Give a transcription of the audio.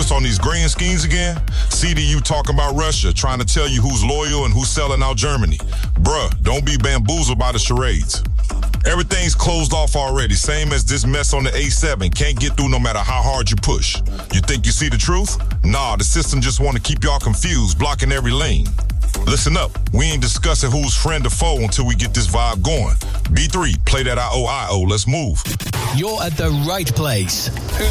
focus on these grand schemes again? CDU talking about Russia, trying to tell you who's loyal and who's selling out Germany. Bruh, don't be bamboozled by the charades. Everything's closed off already, same as this mess on the A7. Can't get through no matter how hard you push. You think you see the truth? Nah, the system just want to keep y'all confused, blocking every lane. Listen up, we ain't discussing who's friend or foe until we get this vibe going. B3, play that IOIO, let's move. You're at the right place.